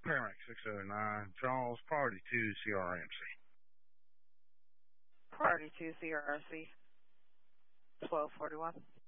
Paramount 609, Charles, Priority 2, CRMC. Priority 2, CRC, 1241.